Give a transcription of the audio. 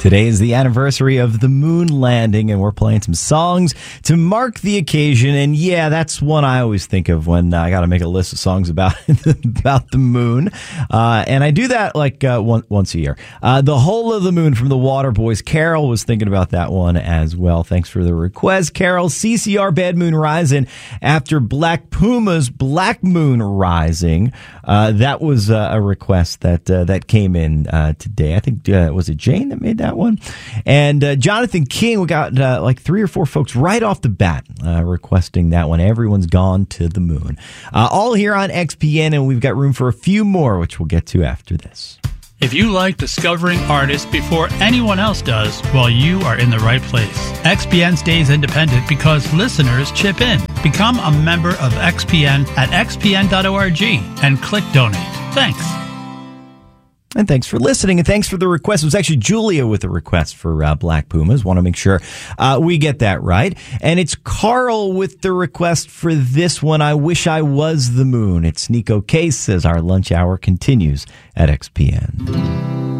Today is the anniversary of the moon landing, and we're playing some songs to mark the occasion. And yeah, that's one I always think of when I got to make a list of songs about about the moon. And I do that like once a year. The Hole of the Moon from the Waterboys. Carol was thinking about that one as well. Thanks for the request, Carol. CCR Bad Moon Rising after Black Puma's Black Moon Rising. That was a request that came in today. I think, was it Jane that made that one? And Jonathan King, we got like 3 or 4 folks right off the bat requesting that one. Everyone's Gone to the Moon. All here on XPN, and we've got room for a few more, which we'll get to after this. If you like discovering artists before anyone else does, well, you are in the right place. XPN stays independent because listeners chip in. Become a member of XPN at xpn.org and click donate. Thanks. And thanks for listening, and thanks for the request. It was actually Julia with a request for Black Pumas. Want to make sure we get that right. And it's Carl with the request for this one, I Wish I Was the Moon. It's Nico Case as our lunch hour continues at XPN.